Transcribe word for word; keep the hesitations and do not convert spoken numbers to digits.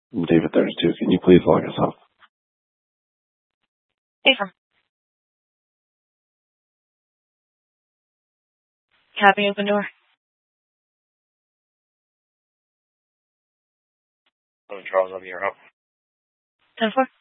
David thirty-two, can you please log us off? Affirm. Copy, open door. Oh, Charles, I'm here. Help. ten four.